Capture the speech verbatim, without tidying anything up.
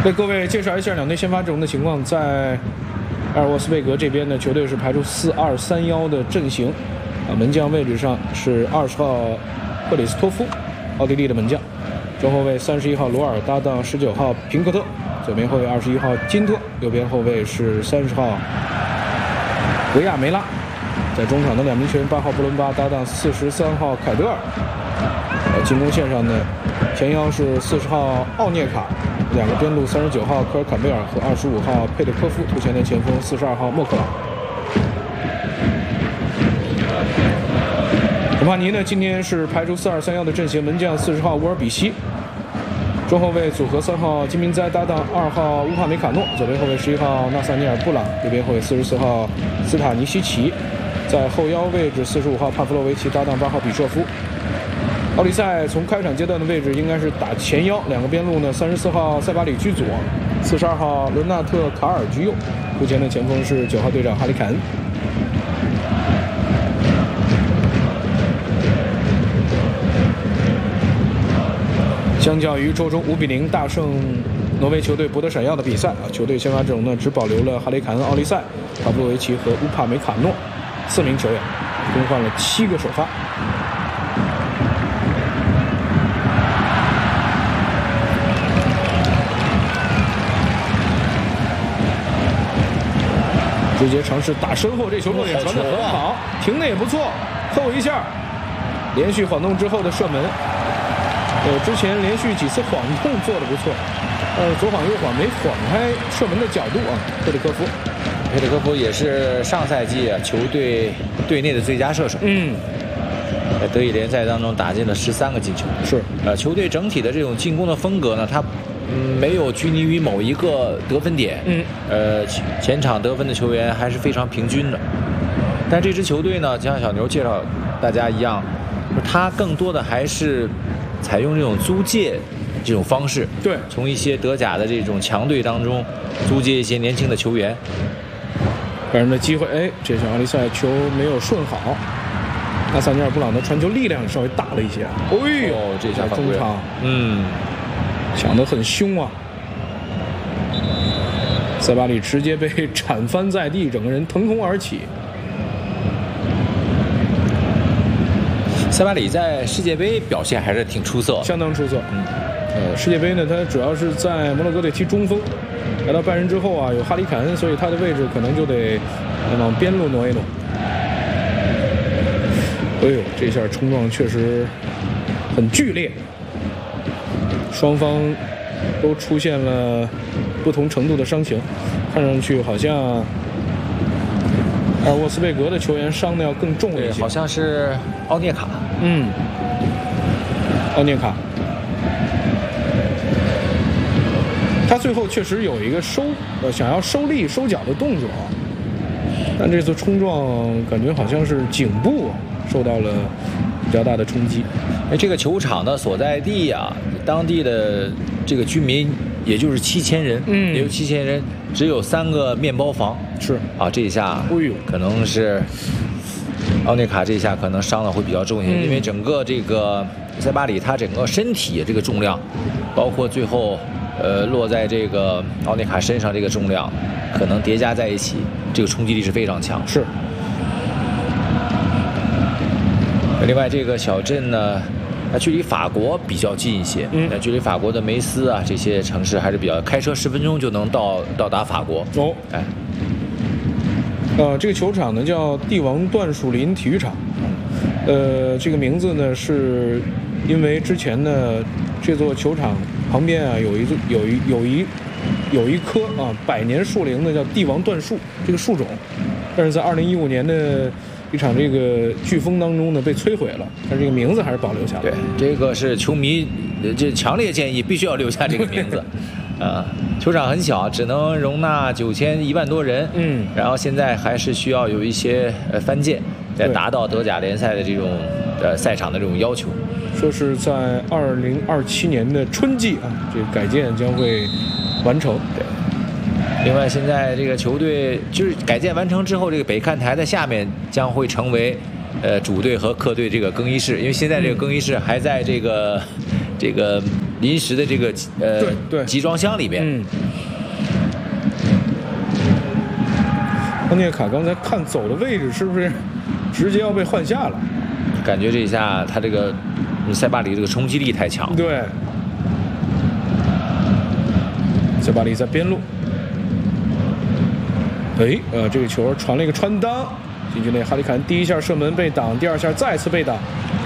为各位介绍一下两队先发阵容的情况，在埃尔沃斯贝格这边呢，球队是排出四二三一的阵型，啊，门将位置上是二十号克里斯托夫，奥地利的门将，中后卫三十一号罗尔搭档十九号平克特，左边后卫二十一号金特，右边后卫是三十号格亚梅拉，在中场的两名球员八号布伦巴搭档四十三号凯德尔，呃，进攻线上呢，前腰是四十号奥涅卡。两个边路三十九号科尔坎贝尔和二十五号佩德科夫，突前的前锋四十二号默克朗。孔帕尼呢，今天是排出四二三一的阵型，门将四十号乌尔比西，中后卫组合三号金明哉搭档二号乌帕梅卡诺，左边后卫十一号纳萨尼尔布朗，右边后卫四十四号斯塔尼西奇，在后腰位置四十五号帕夫洛维奇搭档八号比舍夫。奥利赛从开场阶段的位置应该是打前腰，两个边路呢，三十四号塞巴里居左，四十二号伦纳特卡尔居右，突前的前锋是九号队长哈里凯恩。相较于周中五比零大胜挪威球队博德闪耀的比赛啊，球队先发阵容呢只保留了哈里凯恩、奥利赛、帕布洛维奇和乌帕梅卡诺四名球员，更换了七个首发。直接尝试打身后，这球落点传得很好，停的也不错，后一下，连续晃动之后的射门。呃，之前连续几次晃动做的不错，呃，左晃右晃没晃开射门的角度啊。佩德科夫， 佩德科夫也是上赛季啊球队队内的最佳射手。 嗯， 在德乙联赛当中打进了十三个进球。 是， 呃，球队整体的这种进攻的风格呢，它。嗯，没有拘泥于某一个得分点， 嗯， 呃，前场得分的球员还是非常平均的。但这支球队呢，就像小牛介绍大家一样，他更多的还是采用这种租借这种方式， 对， 从一些德甲的这种强队当中租借一些年轻的球员。 个人的机会，哎，这场奥利赛球没有顺好，纳萨尼尔布朗的传球力量稍微大了一些。哎呦， 哦、这下中场， 嗯。 抢得很凶啊！塞巴里直接被铲翻在地，整个人腾空而起。 塞巴里在世界杯表现还是挺出色， 相当出色。嗯，呃，世界杯呢，他主要是在摩洛哥队踢中锋，来到拜仁之后啊，有哈里凯恩，所以他的位置可能就得往边路挪一挪。哎呦，这下冲撞确实很剧烈。双方都出现了不同程度的伤情，看上去好像埃尔沃斯贝格的球员伤的要更重一些， 好像是奥涅卡。 嗯，奥涅卡，他最后确实有一个收呃想要收力收脚的动作，但这次冲撞感觉好像是颈部受到了比较大的冲击。 哎，这个球场的所在地啊，当地的这个居民也就是七千人， 嗯， 也有七千人，只有三个面包房。 是啊，这一下， 哎呦， 可能是奥内卡这一下可能伤的会比较重一些，嗯、因为整个这个塞巴里他整个身体这个重量，包括最后呃落在这个奥内卡身上这个重量，可能叠加在一起，这个冲击力是非常强。 是。 另外，这个小镇呢。那距离法国比较近一些， 嗯， 那距离法国的梅斯啊这些城市还是比较，开车十分钟就能到到达法国。 哦， 哎， 呃，这个球场呢叫帝王段树林体育场，呃，这个名字呢是因为之前呢这座球场旁边啊有一有一有一有一棵啊百年树龄的叫帝王椴树这个树种，但是在二零一五年的一场这个飓风当中呢被摧毁了，但是这个名字还是保留下来。 对，这个是球迷这强烈建议必须要留下这个名字。啊、呃，球场很小，只能容纳九千一万多人。 嗯， 然后现在还是需要有一些呃翻建，来达到德甲联赛的这种呃赛场的这种要求。 说是在二零二七年的春季啊，这个改建将会完成。 对。另外，现在这个球队就是改建完成之后，这个北看台的下面将会成为，呃，主队和客队这个更衣室，因为现在这个更衣室还在这个、嗯、这个临时的这个呃对对集装箱里面。 嗯。奥涅卡刚才看走的位置是不是直接要被换下了？ 感觉这一下他这个塞巴里这个冲击力太强。 对。塞巴里在边路。哎，呃，这个球传了一个穿裆，禁区内哈里坎第一下射门被挡，第二下再次被挡，